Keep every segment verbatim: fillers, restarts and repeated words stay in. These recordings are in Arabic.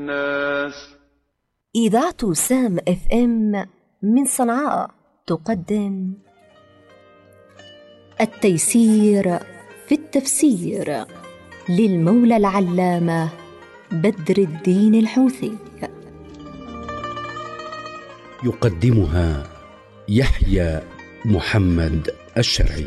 الناس. إذاعة سام اف ام من صنعاء تقدم التيسير في التفسير للمولى العلامة بدر الدين الحوثي. يقدمها يحيى محمد الشرعي.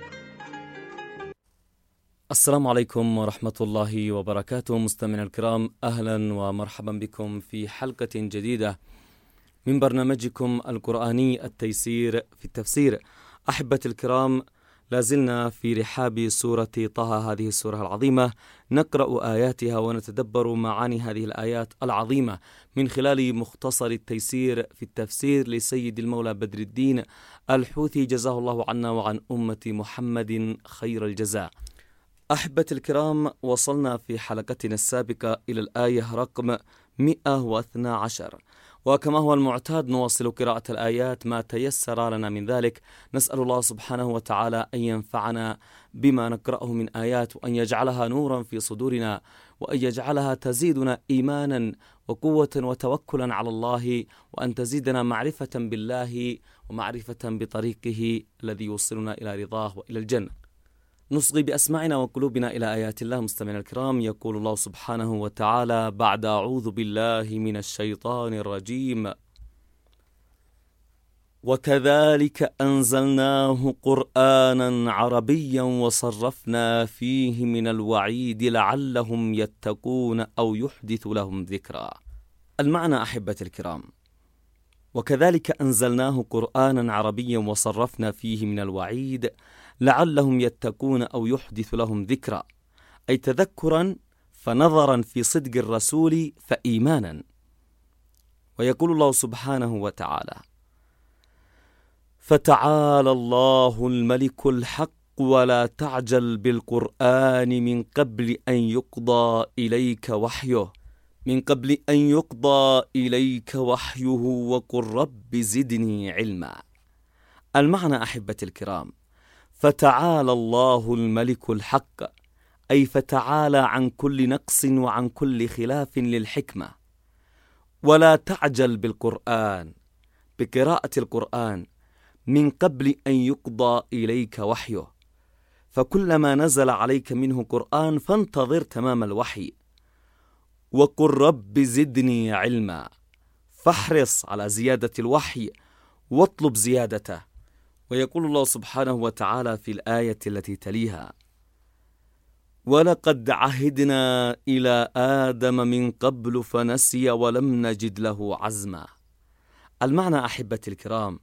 السلام عليكم ورحمة الله وبركاته. مستمعينا الكرام، أهلا ومرحبا بكم في حلقة جديدة من برنامجكم القرآني التيسير في التفسير. أحبتي الكرام، لازلنا في رحاب سورة طه، هذه السورة العظيمة، نقرأ آياتها ونتدبر معاني هذه الآيات العظيمة من خلال مختصر التيسير في التفسير لسيد المولى بدر الدين الحوثي، جزاه الله عنا وعن أمة محمد خير الجزاء. أحبتي الكرام، وصلنا في حلقتنا السابقة إلى الآية رقم مئة واثني عشر، وكما هو المعتاد نواصل قراءة الآيات ما تيسر لنا من ذلك. نسأل الله سبحانه وتعالى أن ينفعنا بما نقرأه من آيات، وأن يجعلها نورا في صدورنا، وأن يجعلها تزيدنا إيمانا وقوة وتوكلا على الله، وأن تزيدنا معرفة بالله ومعرفة بطريقه الذي يوصلنا إلى رضاه وإلى الجنة. نصغي بأسماعنا وقلوبنا إلى آيات الله. مستمعينا الكرام، يقول الله سبحانه وتعالى بعد أعوذ بالله من الشيطان الرجيم: وكذلك أنزلناه قرآنا عربيا وصرفنا فيه من الوعيد لعلهم يتقون أو يحدث لهم ذكرا. المعنى أحبتي الكرام: وكذلك أنزلناه قرآنا عربيا وصرفنا فيه من الوعيد لعلهم يتقون أو يحدث لهم ذكرا، أي تذكرا فنظرا في صدق الرسول فإيمانا. ويقول الله سبحانه وتعالى: فتعالى الله الملك الحق ولا تعجل بالقرآن من قبل أن يقضى إليك وحيه من قبل أن يقضى إليك وحيه وقل رب زدني علما. المعنى أحبتي الكرام: فتعالى الله الملك الحق، أي فتعالى عن كل نقص وعن كل خلاف للحكمة، ولا تعجل بالقرآن، بقراءة القرآن، من قبل أن يقضى إليك وحيه، فكلما نزل عليك منه قرآن فانتظر تمام الوحي. وقل رب زدني علما، فاحرص على زيادة الوحي واطلب زيادته. ويقول الله سبحانه وتعالى في الآية التي تليها: ولقد عهدنا إلى آدم من قبل فنسي ولم نجد له عزما. المعنى أحبتي الكرام: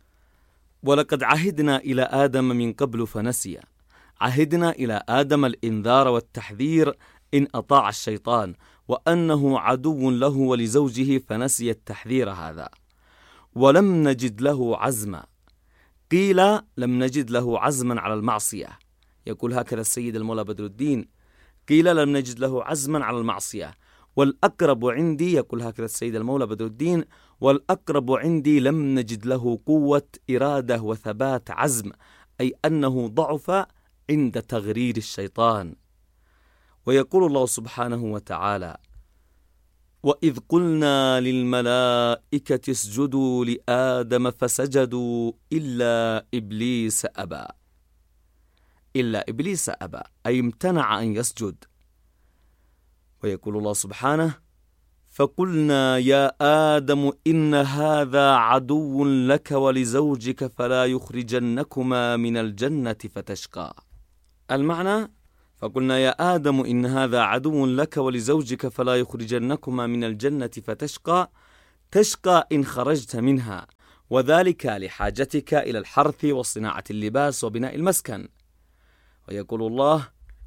ولقد عهدنا إلى آدم من قبل فنسي، عهدنا إلى آدم الإنذار والتحذير إن أطاع الشيطان، وأنه عدو له ولزوجه، فنسي التحذير هذا. ولم نجد له عزما، قيل لم نجد له عزما على المعصية، يقول هكذا السيد المولى بدر الدين: قيل لم نجد له عزما على المعصية. والأقرب عندي، يقول هكذا السيد المولى بدر الدين، والأقرب عندي لم نجد له قوة إرادة وثبات عزم، أي أنه ضعف عند تغرير الشيطان. ويقول الله سبحانه وتعالى: وإذ قلنا للملائكة اسجدوا لآدم فسجدوا إلا إبليس أبى. إلا إبليس أبى، أي امتنع أن يسجد. ويقول الله سبحانه: فقلنا يا آدم إن هذا عدو لك ولزوجك فلا يخرجنكما من الجنة فتشقى. المعنى: فقلنا يا آدم إن هذا عدو لك ولزوجك فلا يخرجنكما من الجنة فتشقى، تشقى إن خرجت منها، وذلك لحاجتك إلى الحرث وصناعة اللباس وبناء المسكن. ويقول الله: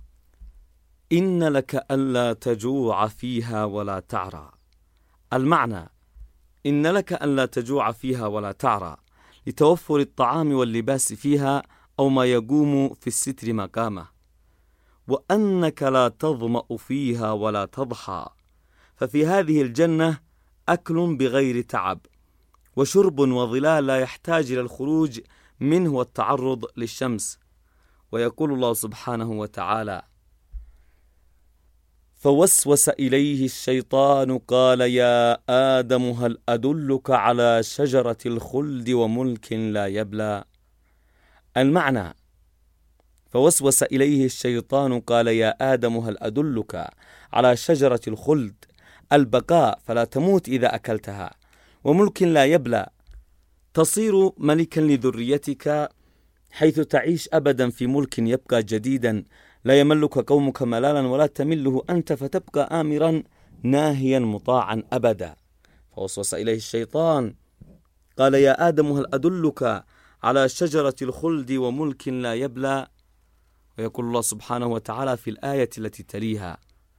إن لك ألا تجوع فيها ولا تعرى. المعنى: إن لك ألا تجوع فيها ولا تعرى، لتوفر الطعام واللباس فيها أو ما يقوم في الستر مقامه. وأنك لا تظمأ فيها ولا تضحى، ففي هذه الجنة أكل بغير تعب، وشرب وظلال لا يحتاج إلى الخروج منه والتعرض للشمس. ويقول الله سبحانه وتعالى: فوسوس إليه الشيطان قال يا آدم هل أدلك على شجرة الخلد وملك لا يبلى. المعنى: فوسوس إليه الشيطان قال يا آدم هل أدلك على شجرة الخلد، البقاء فلا تموت إذا أكلتها، وملك لا يبلى، تصير ملكا لذريتك حيث تعيش أبدا في ملك يبقى جديدا، لا يملك قومك ملالا ولا تمله أنت، فتبقى آمرا ناهيا مطاعا أبدا. فوسوس إليه الشيطان قال يا آدم هل أدلك على شجرة الخلد وملك لا يبلى. ويقول الله سبحانه وتعالى في الآية التي تليها: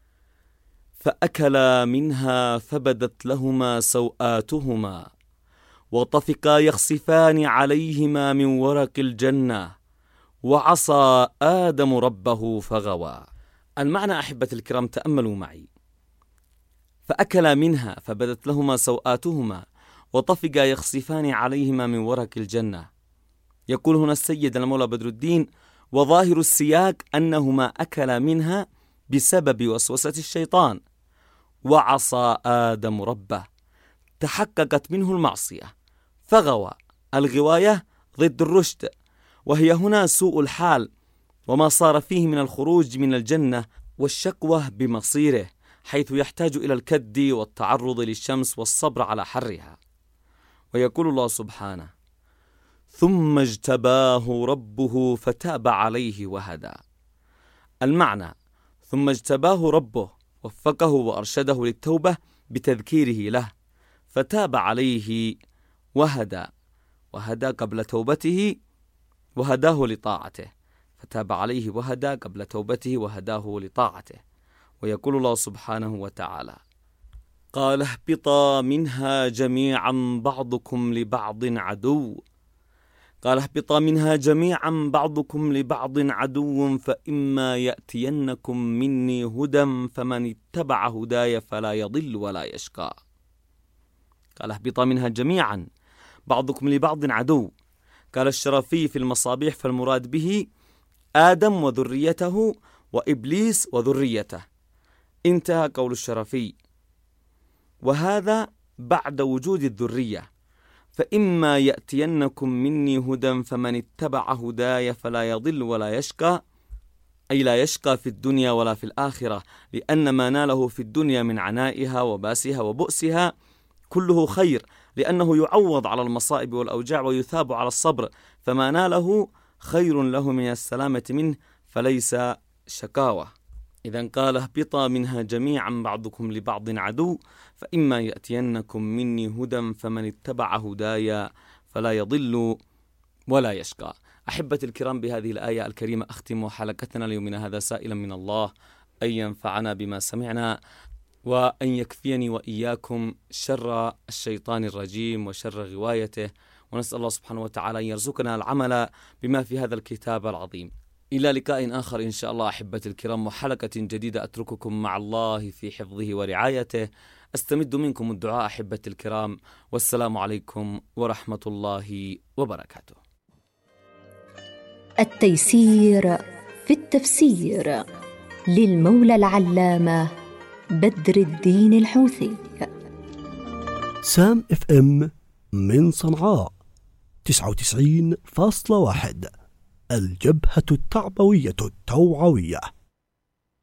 فأكلا منها فبدت لهما سوآتهما وطفقا يخصفان عليهما من ورق الجنة وعصى آدم ربه فغوى. المعنى أحبة الكرام، تأملوا معي: فأكلا منها فبدت لهما سوآتهما وطفقا يخصفان عليهما من ورق الجنة. يقول هنا السيد المولى بدر الدين: وظاهر السياق أنهما أكلا منها بسبب وسوسة الشيطان، وعصى آدم ربه، تحققت منه المعصية فغوى. الغواية ضد الرشد، وهي هنا سوء الحال وما صار فيه من الخروج من الجنة والشكوى بمصيره، حيث يحتاج إلى الكد والتعرض للشمس والصبر على حرها. ويقول الله سبحانه: ثم اجتباه ربه فتاب عليه وهدى. المعنى: ثم اجتباه ربه، وفقه وأرشده للتوبة بتذكيره له، فتاب عليه وهدى، وهدى قبل توبته وهداه لطاعته، فتاب عليه وهدى قبل توبته وهداه لطاعته. ويقول الله سبحانه وتعالى: قال اهبطا منها جميعا بعضكم لبعض عدو قال اهبطا منها جميعا بعضكم لبعض عدو فإما يأتينكم مني هدى فمن اتبع هداي فلا يضل ولا يشقى. قال اهبطا منها جميعا بعضكم لبعض عدو. قال الشرافي في المصابيح: فالمراد به آدم وذريته وإبليس وذريته. انتهى قول الشرافي. وهذا بعد وجود الذرية. فإما يأتينكم مني هدى فمن اتبع هداي فلا يضل ولا يشقى، أي لا يشقى في الدنيا ولا في الآخرة، لأن ما ناله في الدنيا من عنائها وباسها وبؤسها كله خير، لأنه يعوض على المصائب والأوجاع ويثاب على الصبر، فما ناله خير له من السلامة منه فليس شكاوة. إذن قال اهبطا منها جميعا بعضكم لبعض عدو فإما يأتينكم مني هدى فمن اتبع هدايا فلا يضل ولا يشقى. أحبتي الكرام، بهذه الآية الكريمة أختم حلقتنا اليومنا هذا، سائلا من الله أن ينفعنا بما سمعنا، وأن يكفيني وإياكم شر الشيطان الرجيم وشر غوايته، ونسأل الله سبحانه وتعالى أن يرزقنا العمل بما في هذا الكتاب العظيم. إلى لقاء آخر إن شاء الله أحبتي الكرام، وحلقة جديدة أترككم مع الله في حفظه ورعايته. أستمد منكم الدعاء أحبتي الكرام، والسلام عليكم ورحمة الله وبركاته. التيسير في التفسير للمولى العلامة بدر الدين الحوثي. سام اف ام من صنعاء تسعة وتسعين فاصلة واحد، الجبهة التعبوية التوعوية.